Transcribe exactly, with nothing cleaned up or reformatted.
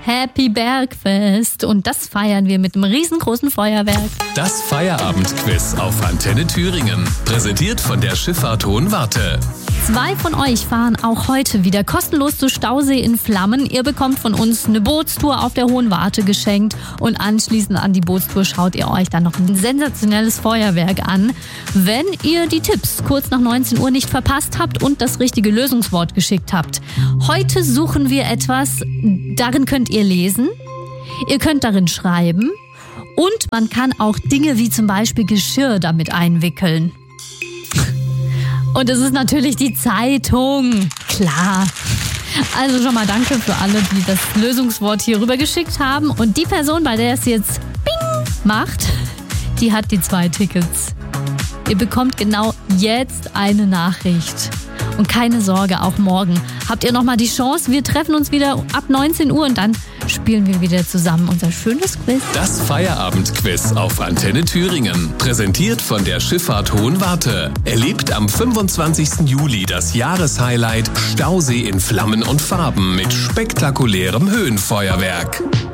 Happy Bergfest und das feiern wir mit einem riesengroßen Feuerwerk. Das Feierabendquiz auf Antenne Thüringen, präsentiert von der Schifffahrt Hohenwarte. Zwei von euch fahren auch heute wieder kostenlos zu Stausee in Flammen. Ihr bekommt von uns eine Bootstour auf der Hohenwarte geschenkt und anschließend an die Bootstour schaut ihr euch dann noch ein sensationelles Feuerwerk an. Wenn ihr die Tipps kurz nach neunzehn Uhr nicht verpasst habt und das richtige Lösungswort geschickt habt. Heute suchen wir etwas, darin könnt ihr lesen, ihr könnt darin schreiben und man kann auch Dinge wie zum Beispiel Geschirr damit einwickeln. Und es ist natürlich die Zeitung. Klar. Also schon mal danke für alle, die das Lösungswort hier rüber geschickt haben. Und die Person, bei der es jetzt Bing macht, die hat die zwei Tickets. Ihr bekommt genau jetzt eine Nachricht. Und keine Sorge, auch morgen habt ihr nochmal die Chance. Wir treffen uns wieder ab neunzehn Uhr und dann spielen wir wieder zusammen unser schönes Quiz. Das Feierabendquiz auf Antenne Thüringen, präsentiert von der Schifffahrt Hohenwarte. Erlebt am fünfundzwanzigsten Juli das Jahreshighlight Stausee in Flammen und Farben mit spektakulärem Höhenfeuerwerk.